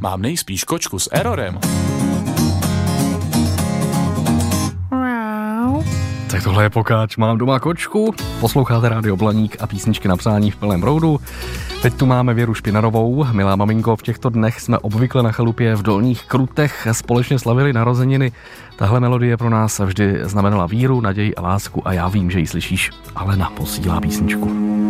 mám nejspíš kočku s errorem. Tak tohle je Pokáč, mám doma kočku, posloucháte Rádio Blaník a písničky na přání v plném proudu. Teď tu máme Věru Špinarovou. Milá maminko, v těchto dnech jsme obvykle na chalupě v Dolních Krutech společně slavili narozeniny. Tahle melodie pro nás vždy znamenala víru, naději a lásku a já vím, že ji slyšíš. Alena posílá písničku.